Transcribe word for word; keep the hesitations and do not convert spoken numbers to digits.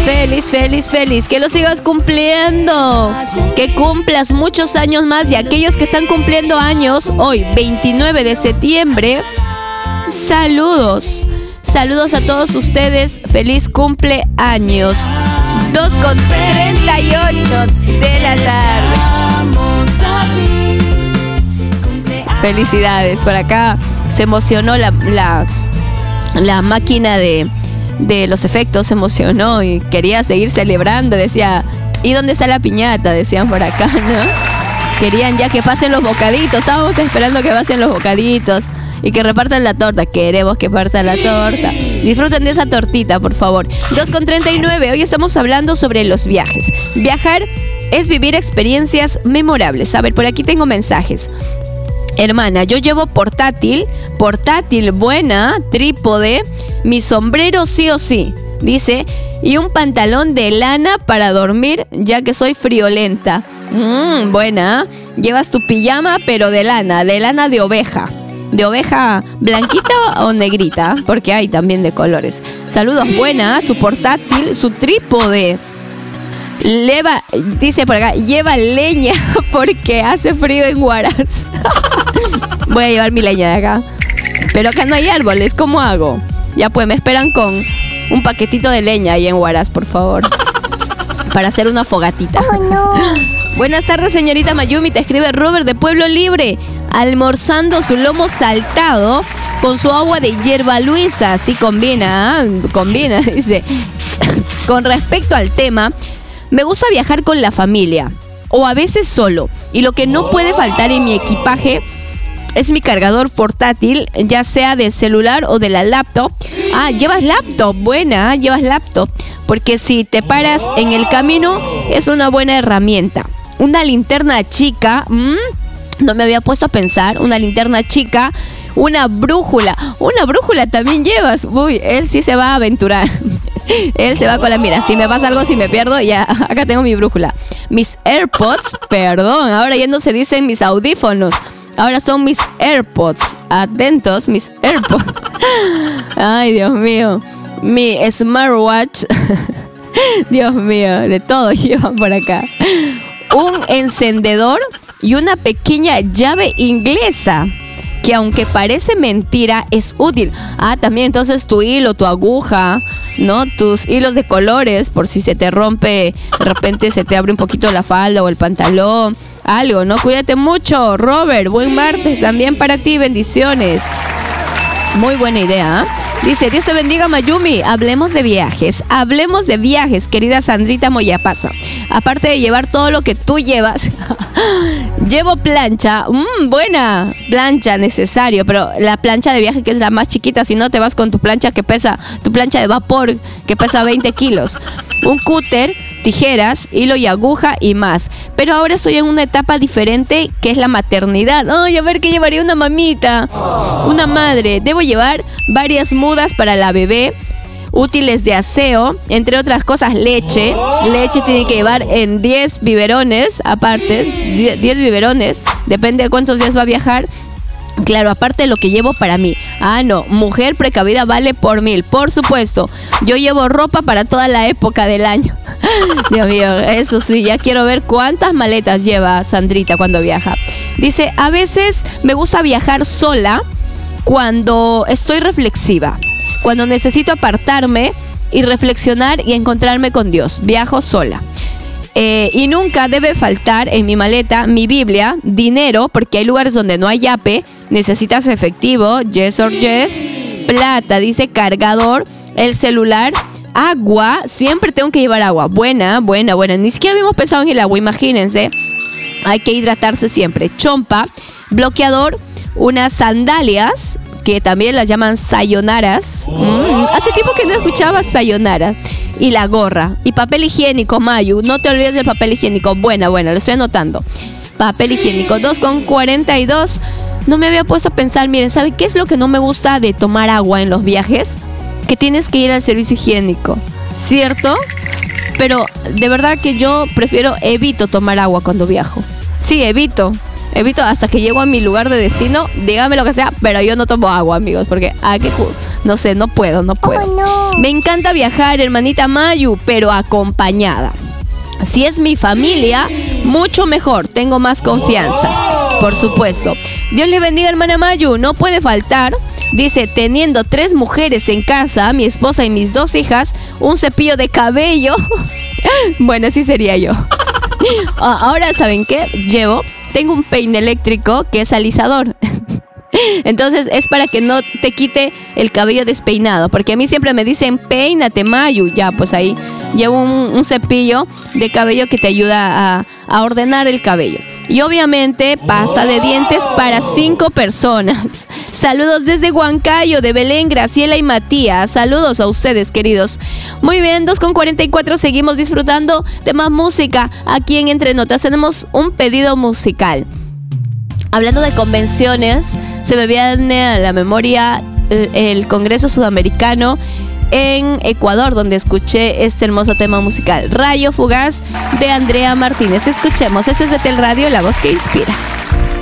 feliz, feliz, feliz. Que lo sigas cumpliendo. Que cumplas muchos años más. Y aquellos que están cumpliendo años hoy, veintinueve de septiembre, saludos. Saludos a todos ustedes. Feliz cumpleaños. dos con treinta y ocho de la tarde. Felicidades. Por acá se emocionó la, la, la máquina de, de los efectos. Se emocionó y quería seguir celebrando. Decía, ¿y dónde está la piñata? Decían por acá, ¿no? Querían ya que pasen los bocaditos. Estábamos esperando que pasen los bocaditos y que repartan la torta. Queremos que partan la torta. Disfruten de esa tortita, por favor. dos con treinta y nueve. Hoy estamos hablando sobre los viajes. Viajar es vivir experiencias memorables. A ver, por aquí tengo mensajes. Hermana, yo llevo portátil, portátil buena, trípode, mi sombrero sí o sí, dice, y un pantalón de lana para dormir, ya que soy friolenta. Mmm, buena. Llevas tu pijama, pero de lana, de lana de oveja. ¿De oveja blanquita o negrita? Porque hay también de colores. Saludos, buena. Su portátil, su trípode. Leva, dice por acá, lleva leña porque hace frío en Huaraz. Voy a llevar mi leña de acá. Pero acá no hay árboles, ¿cómo hago? Ya pues, me esperan con un paquetito de leña ahí en Huaraz, por favor. Para hacer una fogatita. Oh, no. Buenas tardes, señorita Mayumi. Te escribe Robert de Pueblo Libre. Almorzando su lomo saltado con su agua de hierba luisa. Sí, combina, ¿eh? Combina, dice. Con respecto al tema, me gusta viajar con la familia o a veces solo. Y lo que no puede faltar en mi equipaje es mi cargador portátil, ya sea de celular o de la laptop. Ah, llevas laptop, buena, llevas laptop. Porque si te paras en el camino, es una buena herramienta. Una linterna chica, mmm, no me había puesto a pensar, una linterna chica, una brújula. Una brújula también llevas. Uy, él sí se va a aventurar. Él se va con la mira. Si me pasa algo, si me pierdo, ya, acá tengo mi brújula. Mis AirPods, perdón, ahora ya no se dicen mis audífonos. Ahora son mis AirPods. Atentos, mis AirPods. Ay, Dios mío. Mi smartwatch. Dios mío, de todo llevan por acá. Un encendedor y una pequeña llave inglesa, que aunque parece mentira, es útil. Ah, también entonces tu hilo, tu aguja, ¿no? Tus hilos de colores, por si se te rompe, de repente se te abre un poquito la falda o el pantalón, algo, ¿no? Cuídate mucho, Robert. Buen martes también para ti, bendiciones. Muy buena idea, ¿eh? Dice, Dios te bendiga, Mayumi. Hablemos de viajes. Hablemos de viajes, querida Sandrita Moyapasa. Aparte de llevar todo lo que tú llevas, llevo plancha. Mmm, buena plancha, necesario. Pero la plancha de viaje, que es la más chiquita. Si no, te vas con tu plancha que pesa, tu plancha de vapor, que pesa veinte kilos. Un cúter, tijeras, hilo y aguja y más. Pero ahora estoy en una etapa diferente, que es la maternidad. Ay, a ver qué llevaría una mamita, una madre. Debo llevar varias mudas para la bebé, útiles de aseo, entre otras cosas, leche. Leche tiene que llevar en diez biberones, aparte, diez biberones, depende de cuántos días va a viajar. Claro, aparte de lo que llevo para mí. Ah, no, mujer precavida vale por mil, por supuesto. Yo llevo ropa para toda la época del año. Dios mío, eso sí, ya quiero ver cuántas maletas lleva Sandrita cuando viaja. Dice, a veces me gusta viajar sola cuando estoy reflexiva, cuando necesito apartarme y reflexionar y encontrarme con Dios. Viajo sola. Eh, y nunca debe faltar en mi maleta mi Biblia, dinero, porque hay lugares donde no hay yape, necesitas efectivo, yes or yes, plata, dice cargador, el celular, agua, siempre tengo que llevar agua, buena, buena, buena, ni siquiera habíamos pensado en el agua, imagínense, hay que hidratarse siempre, chompa, bloqueador, unas sandalias, que también las llaman sayonaras, mm, hace tiempo que no escuchaba sayonara. Y la gorra. Y papel higiénico, Mayu. No te olvides del papel higiénico. Buena, buena. Lo estoy anotando. Papel higiénico. dos con cuarenta y dos. No me había puesto a pensar. Miren, ¿saben qué es lo que no me gusta de tomar agua en los viajes? Que tienes que ir al servicio higiénico. ¿Cierto? Pero de verdad que yo prefiero, evito tomar agua cuando viajo. Sí, evito. Evito hasta que llego a mi lugar de destino. Dígame lo que sea, pero yo no tomo agua, amigos. Porque, ah, qué, no sé, no puedo, no puedo. Oh, no. Me encanta viajar, hermanita Mayu, pero acompañada. Si es mi familia, mucho mejor, tengo más confianza, por supuesto. Dios le bendiga, hermana Mayu, no puede faltar. Dice, teniendo tres mujeres en casa, mi esposa y mis dos hijas, un cepillo de cabello. Bueno, así sería yo. Ahora, ¿saben qué? Llevo, tengo un peine eléctrico que es alisador. Entonces es para que no te quite el cabello despeinado, porque a mí siempre me dicen peínate Mayu, ya pues ahí llevo un, un cepillo de cabello que te ayuda a, a ordenar el cabello. Y obviamente pasta de dientes para cinco personas. Saludos desde Huancayo, de Belén, Graciela y Matías. Saludos a ustedes, queridos. Muy bien, dos con cuarenta y cuatro, seguimos disfrutando de más música. Aquí en Entre Notas tenemos un pedido musical. Hablando de convenciones, se me viene a la memoria el, el Congreso Sudamericano en Ecuador, donde escuché este hermoso tema musical, Rayo Fugaz, de Andrea Martínez. Escuchemos, esto es de Tel Radio, la voz que inspira.